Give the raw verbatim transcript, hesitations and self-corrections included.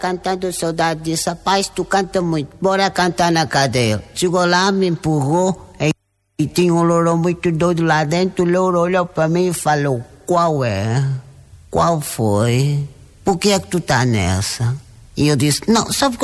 Cantando Saudade disse, rapaz, tu canta muito, bora cantar na cadeia. Chegou lá, me empurrou, e tinha um louro muito doido lá dentro, o louro olhou pra mim e falou, qual é? Qual foi? Por que é que tu tá nessa? E eu disse, não, sabe